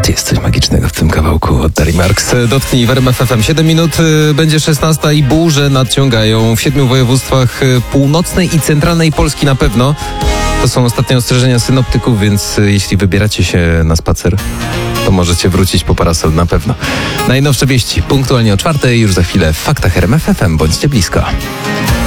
Jest coś magicznego w tym kawałku od Dari Marks. Dotknij w RMF FM. 7 minut, będzie 16 i burze nadciągają w 7 województwach północnej i centralnej Polski na pewno. To są ostatnie ostrzeżenia synoptyków, więc jeśli wybieracie się na spacer, to możecie wrócić po parasol na pewno. Najnowsze wieści punktualnie o 4:00, już za chwilę w Faktach RMF FM. Bądźcie blisko.